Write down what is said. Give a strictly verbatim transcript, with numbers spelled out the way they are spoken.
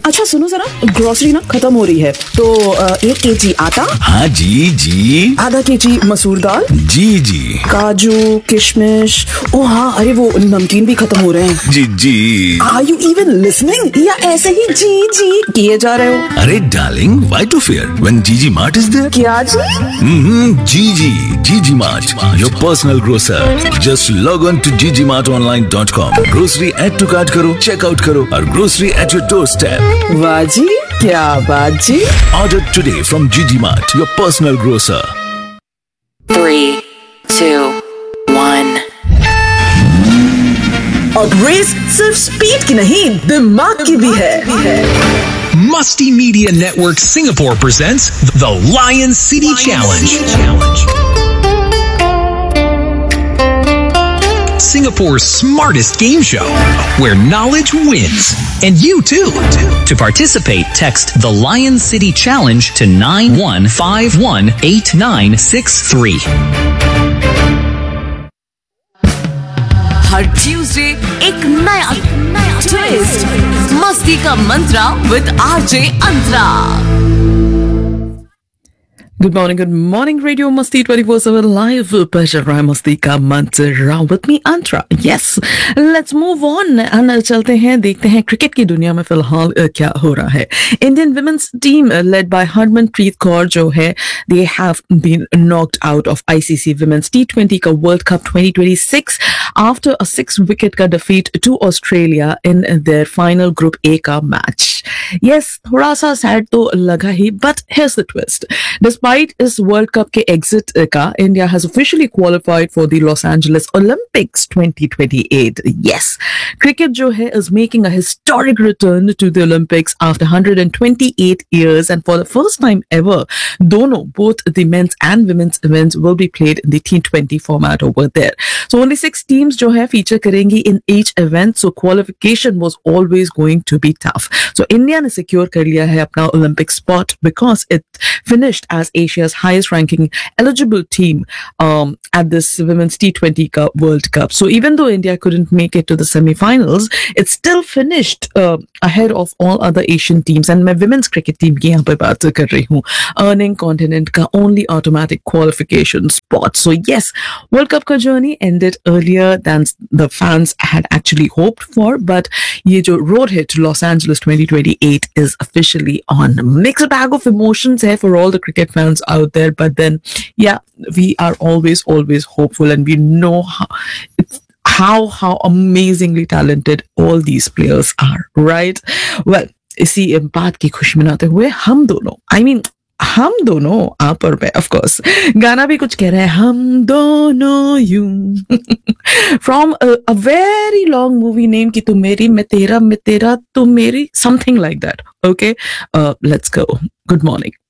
अच्छा सुनो जरा, ग्रोसरी ना खत्म हो रही है, तो अ, एक केजी आटा। हाँ जी जी। आधा केजी मसूर दाल। जी जी। काजू किशमिश। ओ हाँ, अरे वो नमकीन भी खत्म हो रहे हैं। जी जी। आर यू इवन लिसनिंग या ऐसे ही जी जी किए जा रहे हो? अरे darling, why to fear when जीजी मार्ट इज देयर? क्या जी? हम्म, जीजी जीजी mart, your personal grocer. Just log on to ji G mart online dot com, grocery add to cart करो, चेकआउट करो और grocery at your door step. वाह जी, क्या बात जी। Order today from Gigi Mart, your personal grocer. Three, two, one. अब race सिर्फ speed की नहीं, दिमाग की भी है। Musty Media Network Singapore presents the Lion City Challenge. Singapore's smartest game show, where knowledge wins. And you too. To participate, text the Lion City Challenge to nine one five one eight nine six three. Her Tuesday एक नया twist, मस्ती का मंत्रा with RJ Antara. Good morning, good morning, Radio Masti twenty-four seven live. Pleasure रहा मस्ती का मंत्र with me, Antra. Yes, let's move on and चलते हैं, देखते हैं क्रिकेट की दुनिया में फिलहाल uh, क्या हो रहा है. Indian women's team uh, led by Harmanpreet Kaur जो है, they have been knocked out of I C C Women's T twenty का World Cup twenty twenty-six after a six wicket का defeat to Australia in their final Group A का match. Yes, थोड़ा सा sad तो लगा ही, but here's the twist. Despite इस world cup के exit का, India has officially qualified for the Los Angeles Olympics twenty twenty-eight. Yes, cricket जो है is making a historic return to the Olympics after one hundred twenty-eight years, and for the first time ever, दोनों, both the men's and women's events will be played in the T twenty format over there. So only six teams जो है feature करेंगी in each event, so qualification was always going to be tough. So India ने secure कर लिया है अपना Olympic spot because it finished as Asia's highest ranking eligible team um, at this women's T twenty World Cup. So even though India couldn't make it to the semi-finals, it still finished uh, ahead of all other Asian teams. And my women's cricket team की यहाँ पे बात कर रही हूँ, earning continent का only automatic qualification spot. So yes, World Cup का journey ended earlier than the fans had actually hoped for, but ये जो road hit to Los Angeles twenty twenty-eight is officially on. Mixed bag of emotions है for all the cricket fans out there, but then yeah, we are always always hopeful, and we know how it's how how amazingly talented all these players are, right? Well, इसी बात की खुशी मनाते हुए हम दोनों, I mean हम दोनों आप और मैं, ऑफ कोर्स गाना भी कुछ कह रहा है, हम दोनों यूं from a very long movie name की, तुम मेरी मैं तेरा मैं तेरा तुम मेरी, something like that. Okay, let's go. Good morning.